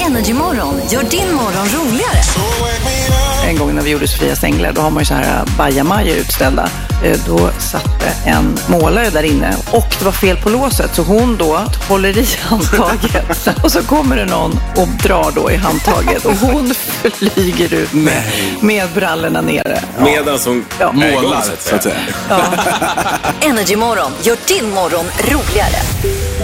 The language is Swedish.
Energy Morgon gör din morgon roligare. En gång när vi gjorde Sofias änglar, då har man ju så här bajamajor utställda. Då satte en målare där inne och det var fel på låset. Så hon då håller i handtaget och så kommer det någon och drar då i handtaget. Och hon flyger ut med brallorna nere. Medan som målar, så att säga. Energy Morgon gör din morgon roligare.